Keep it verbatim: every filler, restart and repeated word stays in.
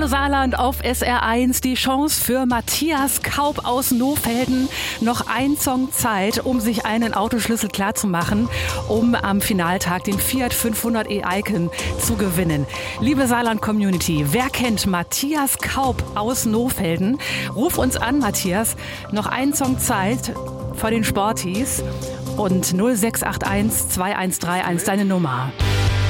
Hallo Saarland auf S R eins. Die Chance für Matthias Kaup aus Nohfelden. Noch ein Song Zeit, um sich einen Autoschlüssel klarzumachen, um am Finaltag den Fiat fünfhundert e-Icon zu gewinnen. Liebe Saarland-Community, wer kennt Matthias Kaup aus Nohfelden? Ruf uns an, Matthias. Noch ein Song Zeit vor den Sporties und null sechs acht eins zwei eins drei eins deine Nummer.